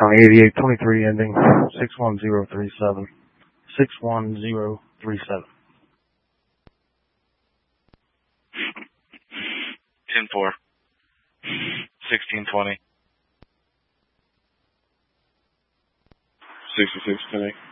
County 8823 ending 61037. 61037. 10-4. 1620. 66 10.